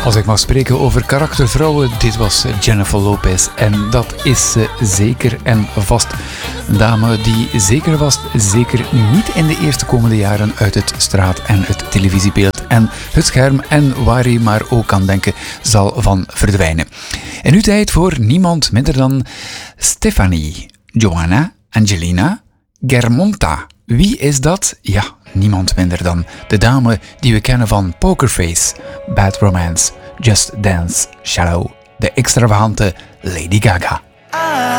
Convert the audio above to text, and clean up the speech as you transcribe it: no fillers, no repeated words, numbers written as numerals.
Als ik mag spreken over karaktervrouwen, dit was Jennifer Lopez. En dat is ze zeker en vast. Een dame die zeker vast zeker niet in de eerste komende jaren uit het straat- en het televisiebeeld en het scherm en waar je maar ook kan denken zal van verdwijnen. En nu tijd voor niemand minder dan Stefanie, Joanna, Angelina, Germonta. Wie is dat? Ja, niemand minder dan de dame die we kennen van Pokerface, Bad Romance, Just Dance, Shallow, de extravagante Lady Gaga.